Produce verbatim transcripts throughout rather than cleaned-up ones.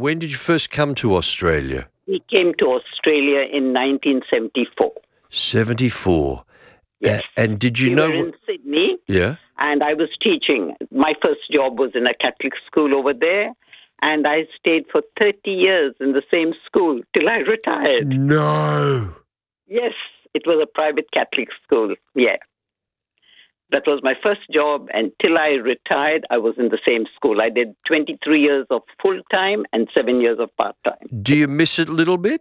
when did you first come to Australia? We came to Australia in nineteen seventy-four. seventy-four. Yes. A- and did you we know... were in Sydney, yeah? and I was teaching. My first job was in a Catholic school over there, and I stayed for thirty years in the same school till I retired. No. Yes, it was a private Catholic school, yeah. That was my first job. Until I retired, I was in the same school. I did twenty-three years of full-time and seven years of part-time. Do you miss it a little bit?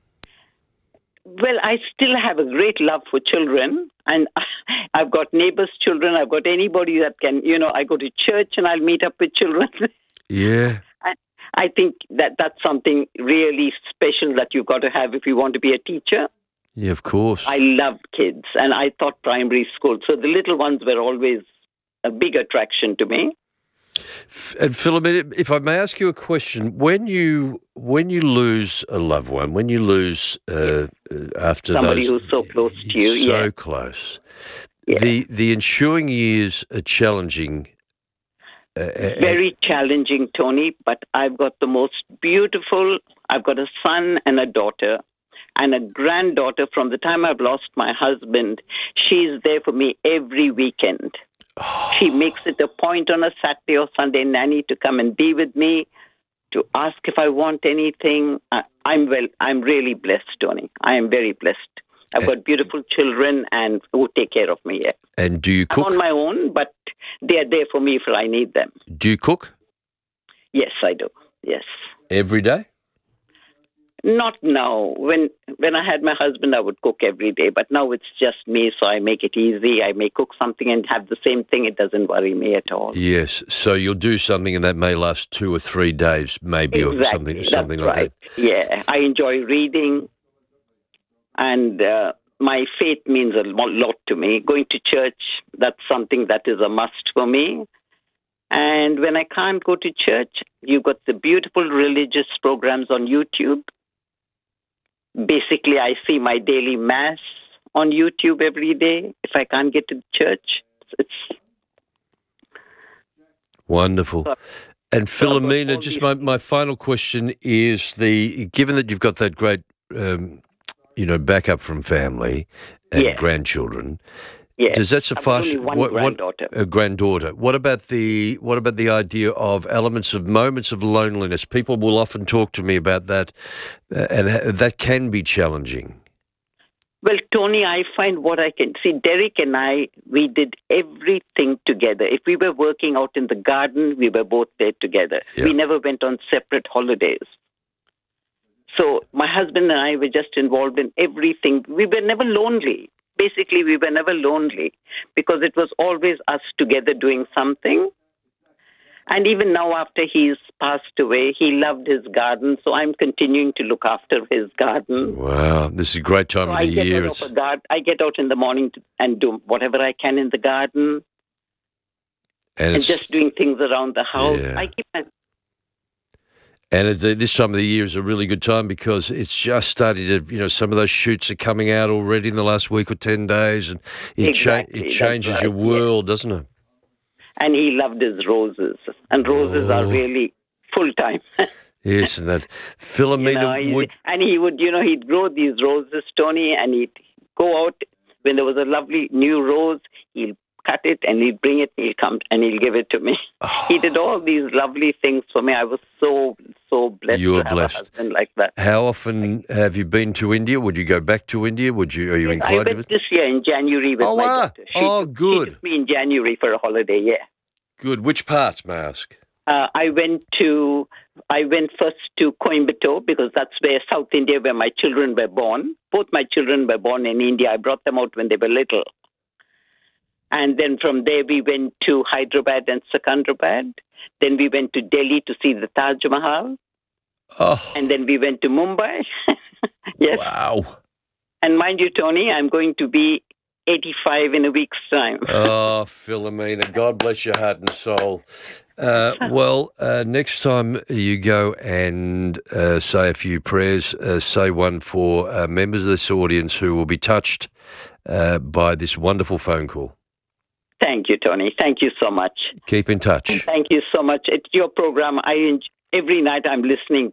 Well, I still have a great love for children, and I've got neighbors' children. I've got anybody that can, you know, I go to church and I'll meet up with children. Yeah. I, I think that that's something really special that you've got to have if you want to be a teacher. Yeah, of course. I love kids, and I taught primary school, so the little ones were always a big attraction to me. F- And Philomena, if I may ask you a question, when you when you lose a loved one, when you lose uh, uh, after Somebody those, who's so close to you, so yeah. close, Yeah. the the ensuing years are challenging. Uh, uh, Very challenging, Tony, but I've got the most beautiful, I've got a son and a daughter and a granddaughter. From the time I've lost my husband, she's there for me every weekend. She makes it a point on a Saturday or Sunday, Nanny, to come and be with me, to ask if I want anything. I, I'm well. I'm really blessed, Tony. I am very blessed. I've got beautiful children and who take care of me. Yeah. and do you I'm cook? on my own, but they are there for me if I need them. Do you cook Yes, I do. Yes. every day? Not now. When when I had my husband, I would cook every day. But now it's just me, so I make it easy. I may cook something and have the same thing. It doesn't worry me at all. Yes. So you'll do something, and that may last two or three days, maybe, or Exactly. something, That's something like right. that. Yeah, I enjoy reading, and uh, my faith means a lo- lot to me. Going to church, that's something that is a must for me. And when I can't go to church, you've got the beautiful religious programs on YouTube. Basically, I see my daily mass on YouTube every day. If I can't get to the church, it's Wonderful. And So I've got Philomena, all just these- my, my final question is the given that you've got that great, um, you know, backup from family and Yeah. grandchildren, yeah. does that I've got suffice? only one what, what- granddaughter. a granddaughter. What about the what about the idea of elements of moments of loneliness? People will often talk to me about that, uh, and ha- that can be challenging. Well, Tony, I find what I can see. Derek and I, we did everything together. If we were working out in the garden, we were both there together. Yeah. We never went on separate holidays. So my husband and I were just involved in everything. We were never lonely. Basically, we were never lonely because it was always us together doing something. And even now, after he's passed away, he loved his garden. So I'm continuing to look after his garden. Wow, this is a great time So of I the get year. out It's, of a garden. I get out in the morning to, and do whatever I can in the garden, and and it's, just doing things around the house. Yeah. I keep my And at the, this time of the year is a really good time because it's just starting to, you know, some of those shoots are coming out already in the last week or ten days, and it, Exactly, cha- it that's changes your right, yeah. world, doesn't it? and he loved his roses, and roses are Oh. really full time. Yes, and that You Philomena know, he's- would. and he would, you know, he'd grow these roses, Tony, and he'd go out when there was a lovely new rose. He'll cut it and he'd bring it. He'll come and he'll give it to me. He did all these lovely things for me. I was so so blessed You were to have blessed. a husband like that. How often have you been to India? Would you go back to India? Would you? Are you I inclined to went it? this year in January with Oh, my wow. daughter. She Oh, took, good. She took me in January for a holiday. Yeah. Good. Which part, may I ask? Uh, I went to I went first to Coimbatore because that's where South India, where my children were born. Both my children were born in India. I brought them out when they were little. And then from there we went to Hyderabad and Secunderabad. Then we went to Delhi to see the Taj Mahal. Oh, And then we went to Mumbai. Yes. wow. And mind you, Tony, I'm going to be eighty-five in a week's time. Oh, Philomena, God bless your heart and soul. Uh, well, uh, next time you go and uh, say a few prayers, uh, say one for uh, members of this audience who will be touched uh, by this wonderful phone call. Thank you, Tony. Thank you so much. Keep in touch. Thank you so much. It's your program. I enjoy, every night I'm listening